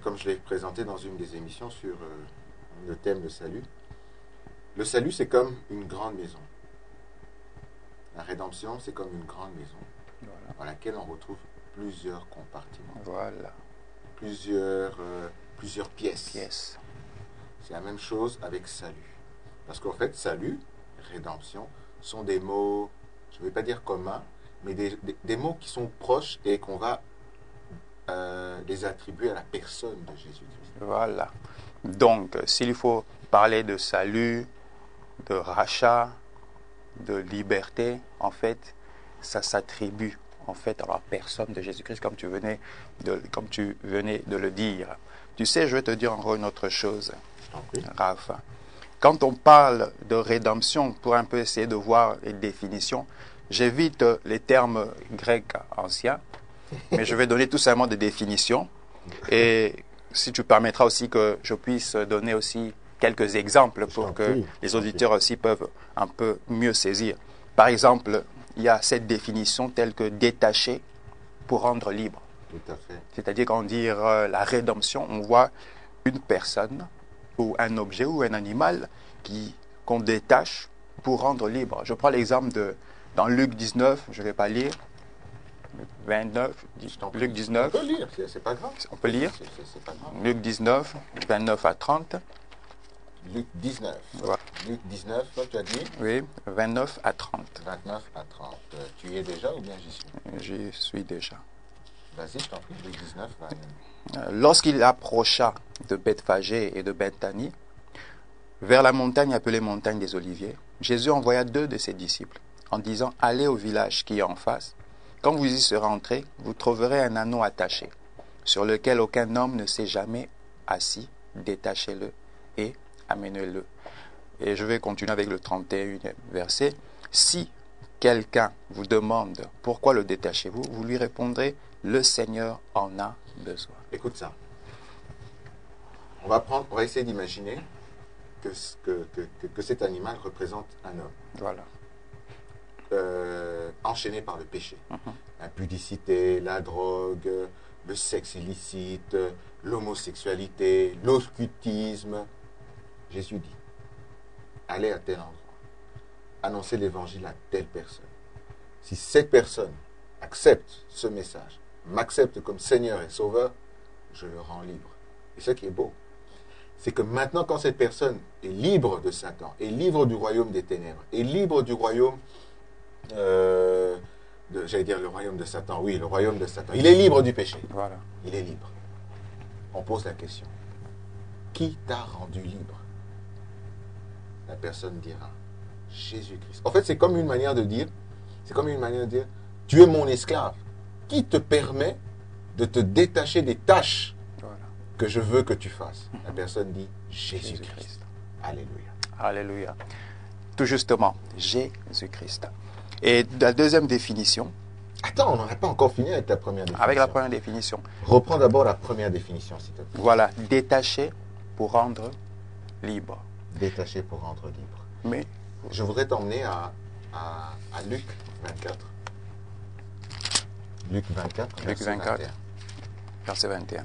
comme je l'ai présenté dans une des émissions sur le thème le salut, c'est comme une grande maison. La rédemption, c'est comme une grande maison dans laquelle on retrouve plusieurs compartiments. Voilà. Plusieurs pièces. C'est la même chose avec salut. Parce qu'en fait, salut, rédemption, sont des mots, je ne vais pas dire communs, mais des mots qui sont proches et qu'on va les attribuer à la personne de Jésus-Christ. Voilà. Donc, s'il faut parler de salut, de rachat, de liberté, en fait, ça s'attribue en fait à la personne de Jésus-Christ, comme tu venais de le dire. Tu sais, je vais te dire encore une autre chose, Raph. Quand on parle de rédemption, pour un peu essayer de voir les définitions, j'évite les termes grecs anciens, mais je vais donner tout simplement des définitions. Et si tu permettras aussi que je puisse donner aussi quelques exemples pour que les auditeurs aussi peuvent un peu mieux saisir. Par exemple, il y a cette définition telle que détaché pour rendre libre. Tout à fait. C'est-à-dire qu'en dire la rédemption, on voit une personne ou un objet ou un animal qu'on détache pour rendre libre. Je prends l'exemple dans Luc 19, je ne vais pas lire, 29, Luc 19. On peut lire, c'est pas grave. On peut lire. C'est pas grave. Luc 19, 29 à 30. Luc 19. Voilà. Luc 19, toi, tu as dit? Oui, 29 à 30. 29 à 30. Tu y es déjà ou bien j'y suis? J'y suis déjà. Vas-y, je t'en prie, Luc 19. Lorsqu'il approcha de Bethphagée et de Bethanie, vers la montagne appelée montagne des Oliviers, Jésus envoya 2 de ses disciples en disant « Allez au village qui est en face. Quand vous y serez entrés, vous trouverez un anneau attaché, sur lequel aucun homme ne s'est jamais assis. Détachez-le et amenez-le. » Et je vais continuer avec le 31e verset. « Si quelqu'un vous demande pourquoi le détachez-vous, vous lui répondrez « Le Seigneur en a besoin. » Écoute ça. On va essayer d'imaginer que cet animal représente un homme. Voilà. Enchaîné par le péché. L'impudicité, la drogue, le sexe illicite, l'homosexualité, l'occultisme. Jésus dit, allez à tel endroit, annoncez l'évangile à telle personne. Si cette personne accepte ce message, m'accepte comme Seigneur et Sauveur, je le rends libre. Et ce qui est beau, c'est que maintenant, quand cette personne est libre de Satan, est libre du royaume des ténèbres, est libre du royaume, j'allais dire le royaume de Satan, oui, le royaume de Satan. Il est libre du péché. Voilà. Il est libre. On pose la question, qui t'a rendu libre? La personne dira, Jésus-Christ. En fait, c'est comme une manière de dire, tu es mon esclave. Qui te permet de te détacher des tâches que je veux que tu fasses? La personne dit Jésus-Christ. Alléluia. Alléluia. Tout justement, Jésus-Christ. Et la deuxième définition. Attends, on n'en a pas encore fini avec la première définition. Avec la première définition. Reprends d'abord la première définition, s'il te plaît. Voilà, détaché pour rendre libre. Détaché pour rendre libre. Mais je voudrais t'emmener à Luc 24. Luc 24, Luc 24, verset 21.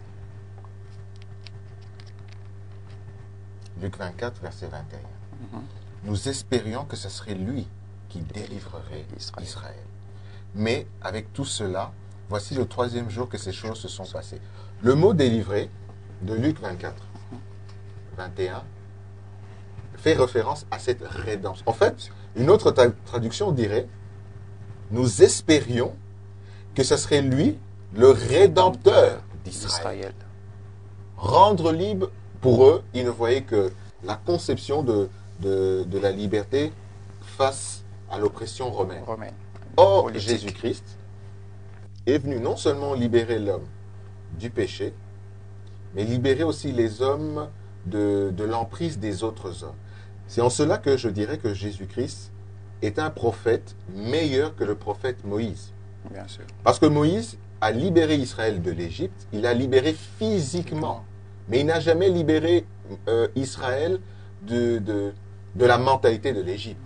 Luc 24, verset 21. Nous espérions que ce serait lui qui délivrerait Israël. Mais avec tout cela, voici le 3e jour que ces choses se sont passées. Le mot délivrer de Luc 24, 21 fait référence à cette rédemption. En fait, une autre traduction dirait nous espérions que ce serait lui, le rédempteur d'Israël. Rendre libre, pour eux, ils ne voyaient que la conception de la liberté face à l'oppression romaine. Or, Jésus-Christ est venu non seulement libérer l'homme du péché, mais libérer aussi les hommes de l'emprise des autres hommes. C'est en cela que je dirais que Jésus-Christ est un prophète meilleur que le prophète Moïse. Bien sûr. Parce que Moïse a libéré Israël de l'Égypte, il l'a libéré physiquement, mais il n'a jamais libéré Israël de la mentalité de l'Égypte,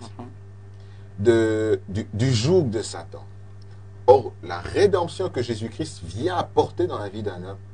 du joug de Satan. Or, la rédemption que Jésus-Christ vient apporter dans la vie d'un homme,